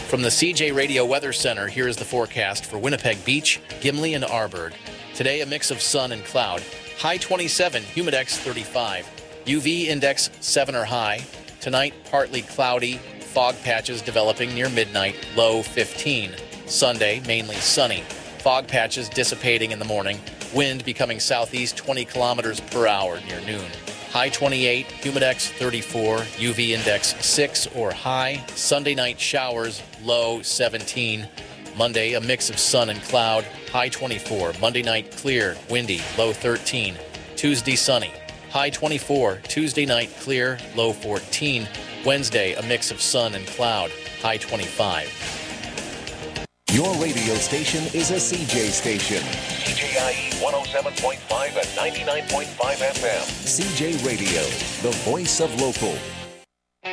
From the CJ Radio Weather Center, here is the forecast for Winnipeg Beach, Gimli, and Arborg. Today, a mix of sun and cloud. High 27, humidex 35. UV index 7 or high. Tonight, partly cloudy, fog patches developing near midnight, low 15. Sunday, mainly sunny. Fog patches dissipating in the morning. Wind becoming southeast 20 kilometers per hour near noon. High 28, humidex 34, UV index 6 or high. Sunday night showers, low 17. Monday, a mix of sun and cloud, high 24. Monday night clear, windy, low 13. Tuesday sunny, high 24. Tuesday night clear, low 14. Wednesday, a mix of sun and cloud, high 25. Your radio station is a CJ station. CJIE 107.5 and 99.5 FM. CJ Radio, the voice of local.